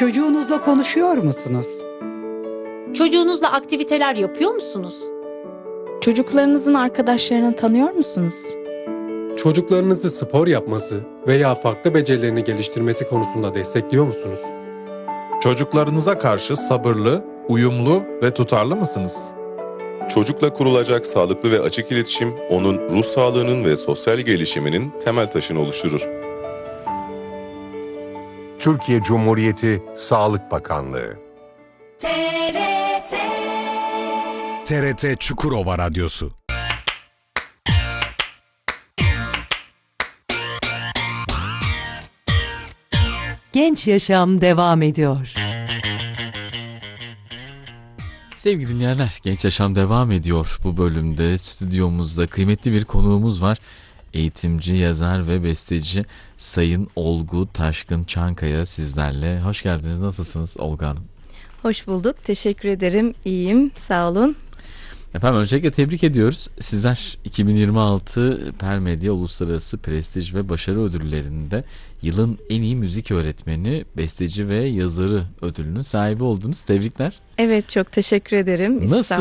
Çocuğunuzla konuşuyor musunuz? Çocuğunuzla aktiviteler yapıyor musunuz? Çocuklarınızın arkadaşlarını tanıyor musunuz? Çocuklarınızı spor yapması veya farklı becerilerini geliştirmesi konusunda destekliyor musunuz? Çocuklarınıza karşı sabırlı, uyumlu ve tutarlı mısınız? Çocukla kurulacak sağlıklı ve açık iletişim, onun ruh sağlığının ve sosyal gelişiminin temel taşını oluşturur. Türkiye Cumhuriyeti Sağlık Bakanlığı. TRT Çukurova Radyosu. Genç Yaşam devam ediyor. Sevgili dinleyenler, Genç Yaşam devam ediyor. Bu bölümde stüdyomuzda kıymetli bir konuğumuz var. Eğitimci, yazar ve besteci Sayın Olgu Taşkın Çankaya sizlerle. Hoş geldiniz. Nasılsınız Olgu Hanım? Hoş bulduk. Teşekkür ederim. İyiyim. Sağ olun. Efendim öncelikle tebrik ediyoruz. Sizler 2026 Permedya Uluslararası Prestij ve Başarı Ödülleri'nde yılın en iyi müzik öğretmeni, besteci ve yazarı ödülünün sahibi oldunuz. Tebrikler. Evet, çok teşekkür ederim. Nasıl